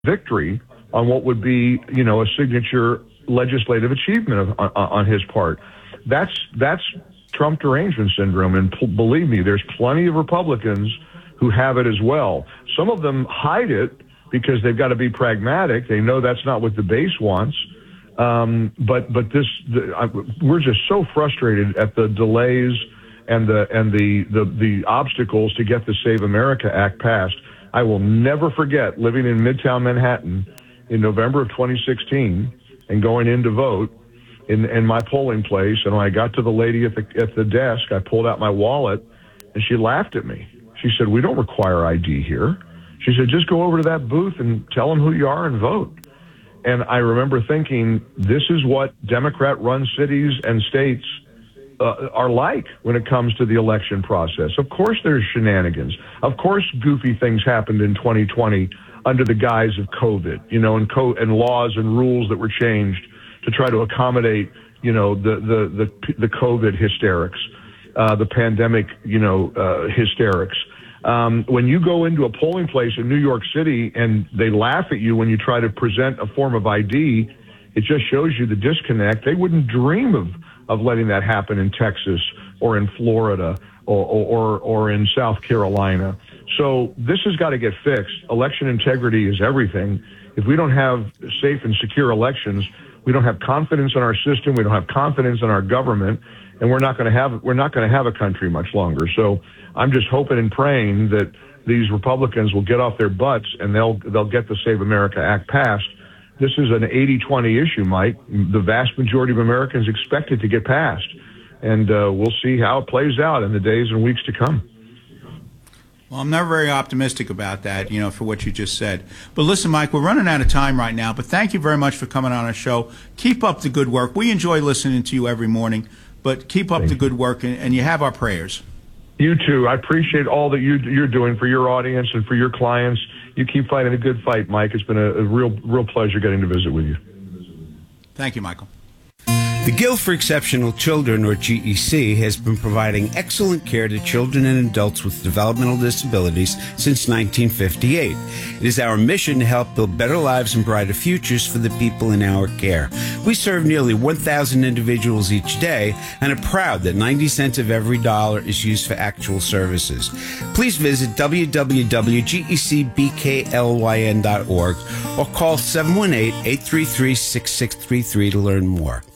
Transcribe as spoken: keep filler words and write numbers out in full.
victory on what would be, you know, a signature legislative achievement of, on, on his part. That's that's Trump derangement syndrome, and p- believe me, there's plenty of Republicans who have it as well. Some of them hide it because they've got to be pragmatic. They know that's not what the base wants. Um, but but this, the, I, we're just so frustrated at the delays and the and the, the the obstacles to get the Save America Act passed. I will never forget living in Midtown Manhattan in November of twenty sixteen and going in to vote in, in my polling place. And when I got to the lady at the at the desk, I pulled out my wallet, and she laughed at me. She said, "We don't require I D here." She said, "Just go over to that booth and tell them who you are and vote." And I remember thinking, this is what Democrat-run cities and states uh, are like when it comes to the election process. Of course there's shenanigans. Of course goofy things happened in twenty twenty under the guise of COVID, you know, and, co- and laws and rules that were changed to try to accommodate, you know, the, the, the, the COVID hysterics, uh, the pandemic, you know, uh, hysterics. Um, when you go into a polling place in New York City and they laugh at you when you try to present a form of I D, it just shows you the disconnect. They wouldn't dream of, of letting that happen in Texas or in Florida or, or, or in South Carolina. So this has got to get fixed. Election integrity is everything. If we don't have safe and secure elections, we don't have confidence in our system. We don't have confidence in our government, and we're not going to have we're not going to have a country much longer. So I'm just hoping and praying that these Republicans will get off their butts and they'll they'll get the Save America Act passed. This is an eighty twenty issue, Mike. The vast majority of Americans expect it to get passed, and uh, we'll see how it plays out in the days and weeks to come. Well, I'm never very optimistic about that, you know, for what you just said. But listen, Mike, we're running out of time right now, but thank you very much for coming on our show. Keep up the good work. We enjoy listening to you every morning, but keep up Thank the you. good work, and, and you have our prayers. You too. I appreciate all that you, you're doing for your audience and for your clients. You keep fighting a good fight, Mike. It's been a, a real, real pleasure getting to visit with you. Thank you, Michael. The Guild for Exceptional Children, or G E C, has been providing excellent care to children and adults with developmental disabilities since nineteen fifty-eight. It is our mission to help build better lives and brighter futures for the people in our care. We serve nearly one thousand individuals each day and are proud that ninety cents of every dollar is used for actual services. Please visit w w w dot g e c b k l y n dot org or call seven one eight, eight three three, six six three three to learn more.